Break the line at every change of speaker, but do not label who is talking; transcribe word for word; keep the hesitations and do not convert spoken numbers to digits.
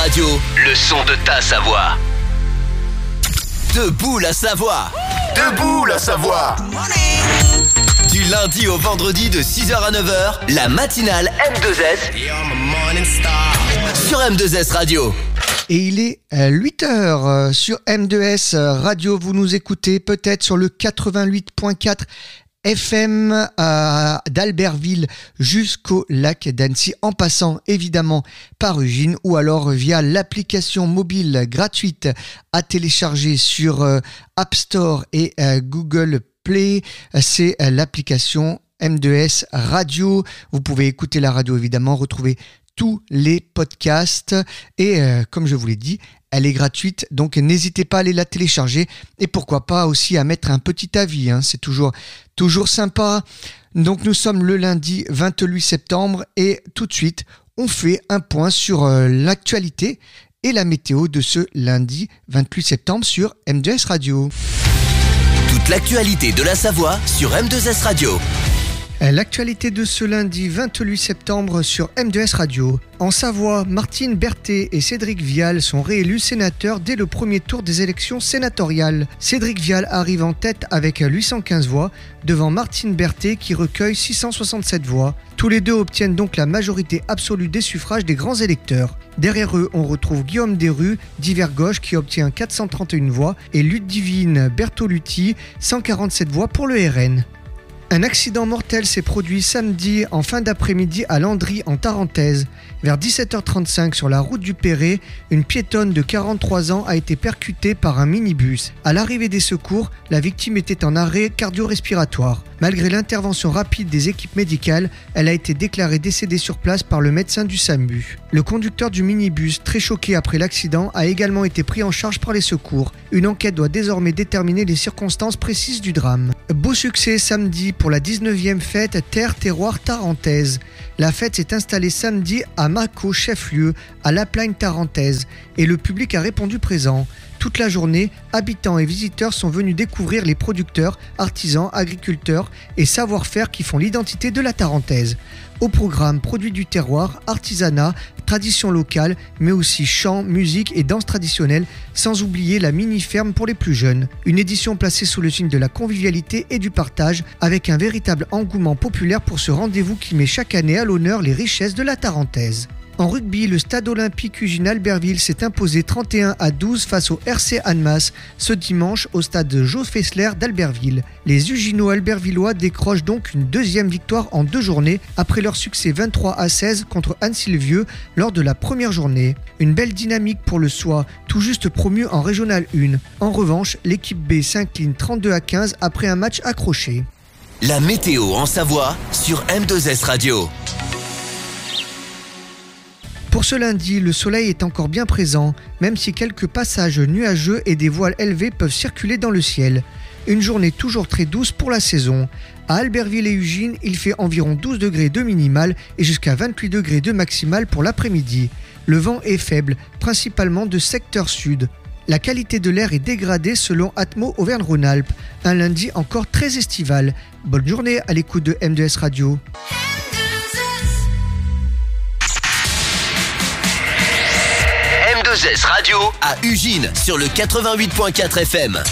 Radio, le son de ta Savoie. Debout la Savoie.
Debout la Savoie.
Du lundi au vendredi de six heures à neuf heures, la matinale M deux S sur M deux S Radio.
Et il est huit heures sur M deux S Radio. Vous nous écoutez peut-être sur le quatre-vingt-huit point quatre F M à d'Albertville jusqu'au lac d'Annecy, en passant évidemment par Ugine, ou alors via l'application mobile gratuite à télécharger sur euh, App Store et euh, Google Play. C'est euh, l'application M deux S Radio. Vous pouvez écouter la radio évidemment, retrouver tous les podcasts et euh, comme je vous l'ai dit, elle est gratuite, donc n'hésitez pas à aller la télécharger et pourquoi pas aussi à mettre un petit avis, hein, c'est toujours, toujours sympa. Donc nous sommes le lundi vingt-huit septembre et tout de suite on fait un point sur euh, l'actualité et la météo de ce lundi vingt-huit septembre sur M deux S Radio.
Toute l'actualité de la Savoie sur M deux S Radio.
L'actualité de ce lundi vingt-huit septembre sur M deux S Radio. En Savoie, Martine Berthet et Cédric Vial sont réélus sénateurs dès le premier tour des élections sénatoriales. Cédric Vial arrive en tête avec huit cent quinze voix, devant Martine Berthet qui recueille six cent soixante-sept voix. Tous les deux obtiennent donc la majorité absolue des suffrages des grands électeurs. Derrière eux, on retrouve Guillaume Desrues d'Hiver Gauche qui obtient quatre cent trente et une voix et Ludivine Bertolucci, cent quarante-sept voix pour le R N. Un accident mortel s'est produit samedi en fin d'après-midi à Landry en Tarentaise. Vers dix-sept heures trente-cinq sur la route du Perret, une piétonne de quarante-trois ans a été percutée par un minibus. À l'arrivée des secours, la victime était en arrêt cardio-respiratoire. Malgré l'intervention rapide des équipes médicales, elle a été déclarée décédée sur place par le médecin du SAMU. Le conducteur du minibus, très choqué après l'accident, a également été pris en charge par les secours. Une enquête doit désormais déterminer les circonstances précises du drame. Beau succès samedi pour la dix-neuvième fête Terre Terroir Tarentaise. La fête s'est installée samedi à Mâcon, chef-lieu, à La Plagne tarentaise, et le public a répondu présent. Toute la journée, habitants et visiteurs sont venus découvrir les producteurs, artisans, agriculteurs et savoir-faire qui font l'identité de la Tarentaise. Au programme, produits du terroir, artisanat, tradition locale, mais aussi chant, musique et danse traditionnelle, sans oublier la mini-ferme pour les plus jeunes. Une édition placée sous le signe de la convivialité et du partage, avec un véritable engouement populaire pour ce rendez-vous qui met chaque année à l'honneur les richesses de la Tarentaise. En rugby, le stade olympique Ugine Albertville s'est imposé trente et un à douze face au R C Annemasse ce dimanche au stade Jo Fessler d'Albertville. Les Ugino-Albertvillois décrochent donc une deuxième victoire en deux journées après leur succès vingt-trois à seize contre Anne-Sylvieux lors de la première journée. Une belle dynamique pour le S O A, tout juste promu en Régional un. En revanche, l'équipe B s'incline trente-deux à quinze après un match accroché.
La météo en Savoie sur M deux S Radio.
Pour ce lundi, le soleil est encore bien présent, même si quelques passages nuageux et des voiles élevées peuvent circuler dans le ciel. Une journée toujours très douce pour la saison. À Albertville et Ugine, il fait environ douze degrés de minimal et jusqu'à vingt-huit degrés de maximal pour l'après-midi. Le vent est faible, principalement de secteur sud. La qualité de l'air est dégradée selon Atmo Auvergne-Rhône-Alpes. Un lundi encore très estival. Bonne journée à l'écoute de M deux S Radio.
M deux S Radio à Ugine sur le quatre-vingt-huit point quatre F M.